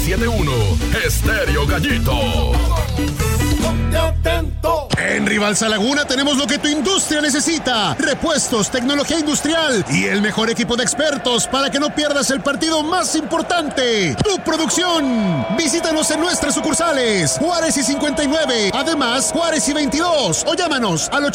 97.1 Estéreo Gallito. Ponte atento. En Rivalsa Laguna tenemos lo que tu industria necesita: repuestos, tecnología industrial y el mejor equipo de expertos para que no pierdas el partido más importante, tu producción. Visítanos en nuestras sucursales Juárez y 59, además Juárez y 22, o llámanos al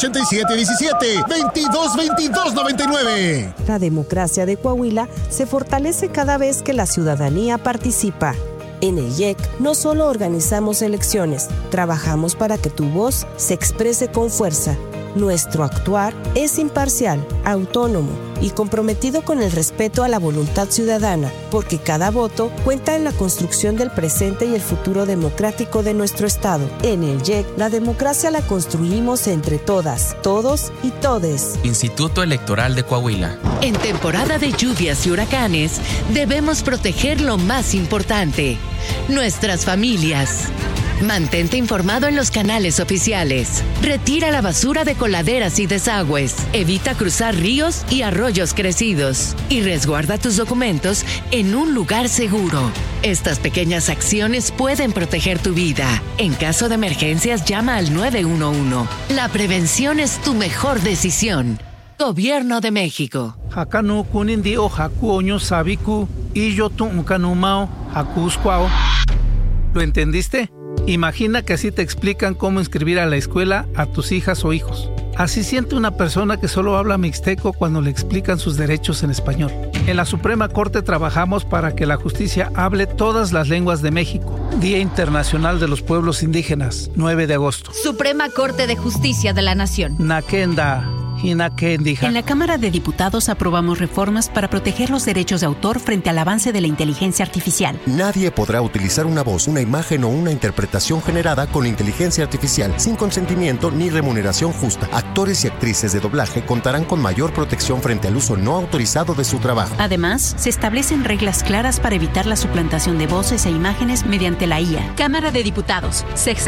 8717-222299. La democracia de Coahuila se fortalece cada vez que la ciudadanía participa. En el IEC no solo organizamos elecciones, trabajamos para que tu voz se exprese con fuerza. Nuestro actuar es imparcial, autónomo y comprometido con el respeto a la voluntad ciudadana, porque cada voto cuenta en la construcción del presente y el futuro democrático de nuestro Estado. En el IEC, la democracia la construimos entre todas, todos y todes. Instituto Electoral de Coahuila. En temporada de lluvias y huracanes, debemos proteger lo más importante: nuestras familias. Mantente informado en los canales oficiales. Retira la basura de coladeras y desagües. Evita cruzar ríos y arroyos crecidos. Y resguarda tus documentos en un lugar seguro. Estas pequeñas acciones pueden proteger tu vida. En caso de emergencias, llama al 911. La prevención es tu mejor decisión. Gobierno de México. Hakanu kunindi o haku oño sabiku y yo tu unkanumao hakuskwao. ¿Lo entendiste? Imagina que así te explican cómo inscribir a la escuela a tus hijas o hijos. Así siente una persona que solo habla mixteco cuando le explican sus derechos en español. En la Suprema Corte trabajamos para que la justicia hable todas las lenguas de México. Día Internacional de los Pueblos Indígenas, 9 de agosto. Suprema Corte de Justicia de la Nación. Nakenda. En la Cámara de Diputados aprobamos reformas para proteger los derechos de autor frente al avance de la inteligencia artificial. Nadie podrá utilizar una voz, una imagen o una interpretación generada con inteligencia artificial sin consentimiento ni remuneración justa. Actores y actrices de doblaje contarán con mayor protección frente al uso no autorizado de su trabajo. Además, se establecen reglas claras para evitar la suplantación de voces e imágenes mediante la IA. Cámara de Diputados,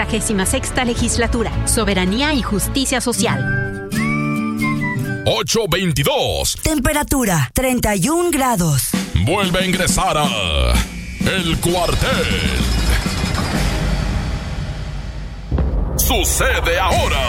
66ª Legislatura, Soberanía y Justicia Social. 8:22. Temperatura 31 grados. Vuelve a ingresar a El Cuartel. Sucede ahora.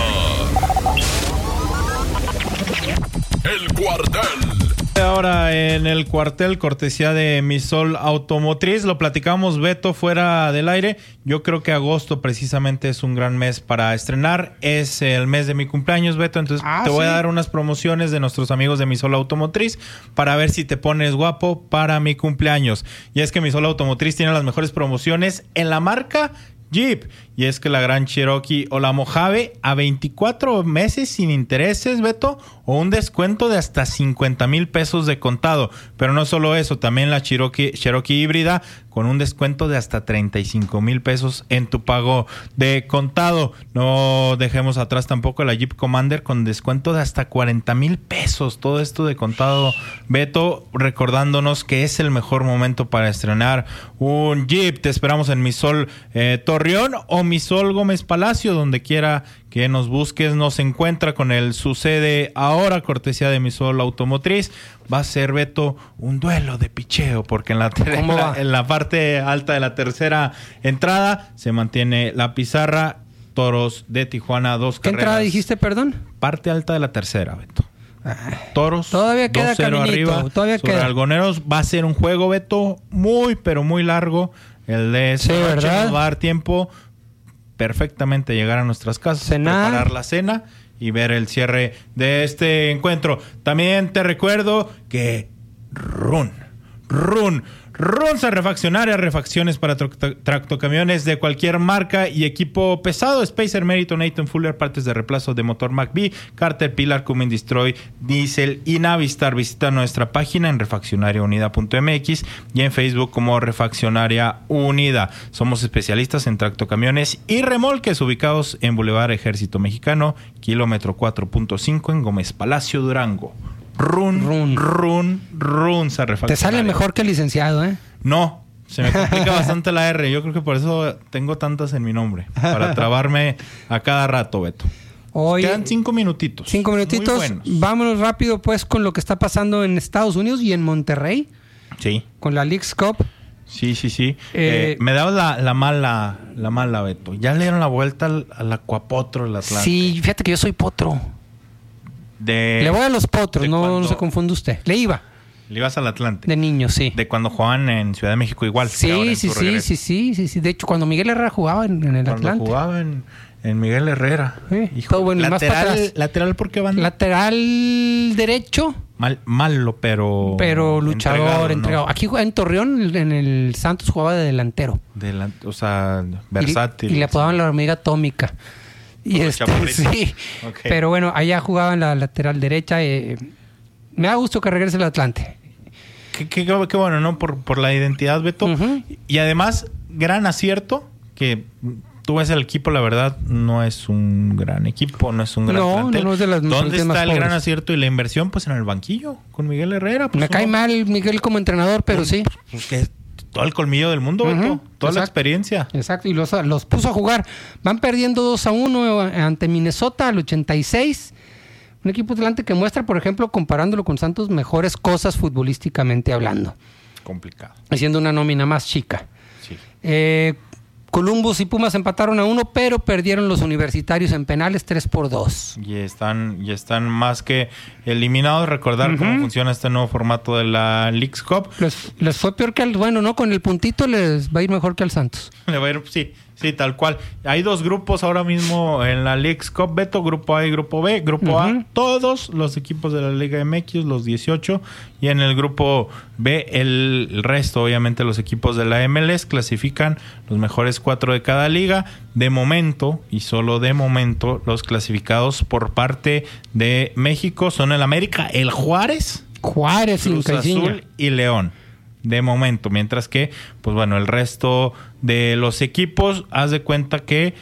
El Cuartel. Ahora en el cuartel, cortesía de Misol Automotriz. Lo platicamos, Beto, fuera del aire. Yo creo que agosto precisamente es un gran mes para estrenar. Es el mes de mi cumpleaños, Beto. Entonces te voy a dar unas promociones de nuestros amigos de Misol Automotriz para ver si te pones guapo para mi cumpleaños. Y es que Misol Automotriz tiene las mejores promociones en la marca Jeep. Y es que la Gran Cherokee o la Mojave a 24 meses sin intereses, Beto, o un descuento de hasta 50,000 pesos de contado. Pero no solo eso, también la Cherokee híbrida con un descuento de hasta 35,000 pesos en tu pago de contado. No dejemos atrás tampoco la Jeep Commander con descuento de hasta 40,000 pesos. Todo esto de contado, Beto, recordándonos que es el mejor momento para estrenar un Jeep. Te esperamos en Misol Torreón o Misol Gómez Palacio, donde quiera que nos busques, nos encuentra con el Sucede Ahora, cortesía de Misol Automotriz. Va a ser, Beto, un duelo de picheo, porque en la parte alta de la tercera entrada se mantiene la pizarra. Toros de Tijuana, 2 carreras. ¿Qué entrada dijiste, perdón? Parte alta de la tercera, Beto. Toros, todavía queda 2-0 arriba todavía sobre queda. Algoneros. Va a ser un juego, Beto, muy, pero muy largo. El de esta noche nos va a dar tiempo perfectamente llegar a nuestras casas, preparar la cena y ver el cierre de este encuentro. También te recuerdo que Runza Refaccionaria, refacciones para tractocamiones de cualquier marca y equipo pesado. Spacer, Meriton, Nathan Fuller, partes de reemplazo de motor McBee, Carter, Pilar, Cummins, Destroy, Diesel y Navistar. Visita nuestra página en refaccionariaunida.mx y en Facebook como Refaccionaria Unida. Somos especialistas en tractocamiones y remolques, ubicados en Boulevard Ejército Mexicano, kilómetro 4.5 en Gómez Palacio, Durango. Runza Refaccionaria. Te sale mejor que el licenciado, ¿eh? No, se me complica bastante la R. Yo creo que por eso tengo tantas en mi nombre, para trabarme a cada rato, Beto. Hoy, quedan 5 minutitos. 5 minutitos. Vámonos rápido, pues, con lo que está pasando en Estados Unidos y en Monterrey. Sí. Con la Leagues Cup. Sí. Me daba la mala, Beto. Ya le dieron la vuelta al Acuapotro del Atlante. Sí, fíjate que yo soy potro. Le voy a los potros, no se confunda usted. Le ibas al Atlante. De niño, sí. De cuando jugaban en Ciudad de México igual. Sí. De hecho, cuando Miguel Herrera jugaba en el Atlante. Cuando jugaba en Miguel Herrera. Todo bueno, lateral, ¿por qué van? Lateral derecho. Malo, pero luchador, entregado. ¿No? Aquí en Torreón, en el Santos, jugaba de delantero. O sea, versátil. Y le apodaban la hormiga atómica. Y sí. Okay. Pero bueno, allá jugaba en la lateral derecha. Me da gusto que regrese al Atlante. Qué bueno, ¿no? Por la identidad, Beto. Uh-huh. Y además, gran acierto que... Tú ves el equipo, la verdad, no es un gran equipo, no es un gran plantel. No es de las ¿Dónde está el gran acierto y la inversión? Pues en el banquillo, con Miguel Herrera. Pues me cae mal Miguel como entrenador, pero sí. Pues que todo el colmillo del mundo, Beto, toda la experiencia. Exacto, y los puso a jugar. Van perdiendo 2-1 ante Minnesota al 86. Un equipo adelante que muestra, por ejemplo, comparándolo con Santos, mejores cosas futbolísticamente hablando. Complicado. Haciendo una nómina más chica. Sí. Columbus y Pumas empataron a 1, pero perdieron los universitarios en penales 3-2. Y están más que eliminados. Recordar cómo funciona este nuevo formato de la Leagues Cup. Les fue peor que con el puntito les va a ir mejor que al Santos. Le va a ir, sí, tal cual. Hay 2 grupos ahora mismo en la Leagues Cup, Beto, grupo A y grupo B. Grupo A, todos los equipos de la Liga MX, los 18, y en el grupo B, el resto, obviamente los equipos de la MLS, clasifican los mejores 4 de cada liga. De momento, y solo de momento, los clasificados por parte de México son el América, el Juárez, Cruz Azul y León. De momento, mientras que, pues bueno, el resto de los equipos, haz de cuenta que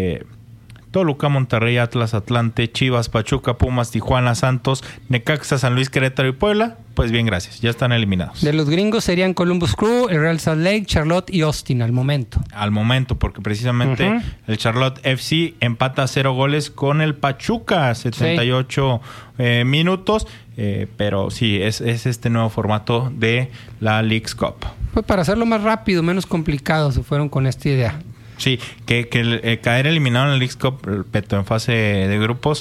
Toluca, Monterrey, Atlas, Atlante, Chivas, Pachuca, Pumas, Tijuana, Santos, Necaxa, San Luis, Querétaro y Puebla, pues bien, gracias, ya están eliminados. De los gringos serían Columbus Crew, el Real Salt Lake, Charlotte y Austin al momento. Al momento, porque precisamente el Charlotte FC empata a 0 goles con el Pachuca, 78 minutos. Pero sí, es este nuevo formato de la Leagues Cup. Pues para hacerlo más rápido, menos complicado, se fueron con esta idea. Sí, que caer eliminado en la Leagues Cup, en fase de grupos,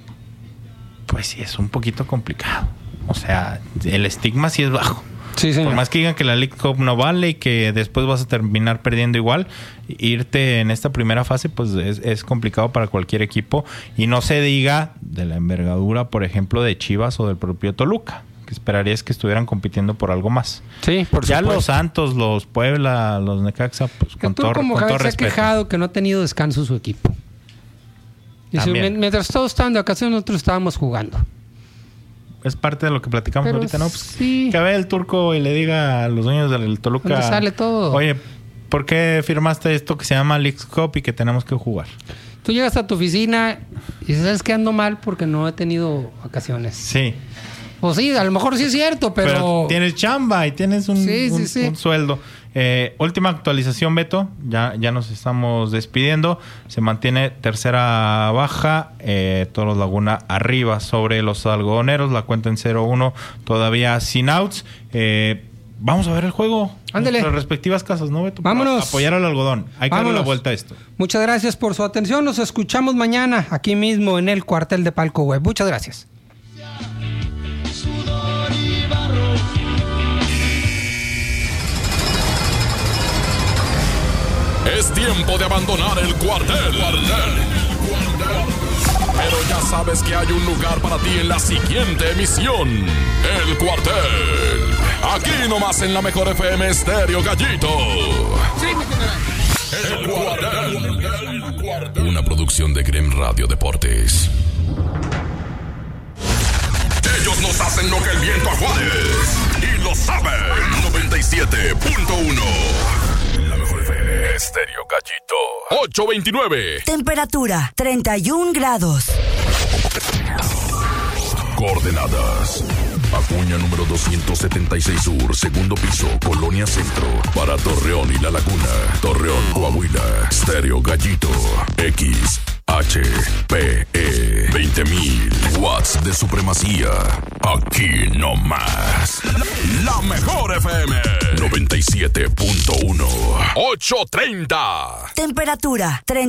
pues sí, es un poquito complicado. O sea, el estigma sí es bajo. Sí, por más que digan que la League Cup no vale y que después vas a terminar perdiendo igual, irte en esta primera fase pues es complicado para cualquier equipo, y no se diga de la envergadura, por ejemplo, de Chivas o del propio Toluca, que esperarías que estuvieran compitiendo por algo más. Sí, por ya supuesto. Los Santos, los Puebla, los Necaxa, pues con todo respeto. Se ha quejado que no ha tenido descanso su equipo. Dice, mientras todos estaban de vacaciones, nosotros estábamos jugando. Es parte de lo que platicamos pero ahorita, ¿no? Pues sí. Que vea el Turco y le diga a los dueños del Toluca... ¿Dónde sale todo? Oye, ¿por qué firmaste esto que se llama Leagues Cup y que tenemos que jugar? Tú llegas a tu oficina y sabes que ando mal porque no he tenido vacaciones. Sí. Pues sí, a lo mejor sí es cierto, pero tienes chamba y tienes un sueldo. Última actualización, Beto. Ya nos estamos despidiendo. Se mantiene tercera baja. Toros Laguna arriba sobre los algodoneros. La cuenta en 0-1. Todavía sin outs. Vamos a ver el juego. Ándale. En nuestras respectivas casas, ¿no, Beto? Vámonos. Apoyar al algodón. Hay que darle la vuelta a esto. Muchas gracias por su atención. Nos escuchamos mañana aquí mismo en el cuartel de Palco Web. Muchas gracias. Es tiempo de abandonar el cuartel. Pero ya sabes que hay un lugar para ti en la siguiente emisión. El cuartel. Aquí nomás en la mejor FM Estéreo Gallito. El cuartel. Una producción de Grem Radio Deportes. Ellos nos hacen lo que el viento a Juárez. Y lo saben. 97.1. Estéreo Gallito. 829. Temperatura 31 grados. Coordenadas: Acuña número 276 Sur, segundo piso, Colonia Centro. Para Torreón y La Laguna. Torreón, Coahuila. Estéreo Gallito. XHPE 20.000 watts de supremacía. Aquí no más. La mejor FM 97.1 830. Temperatura 30.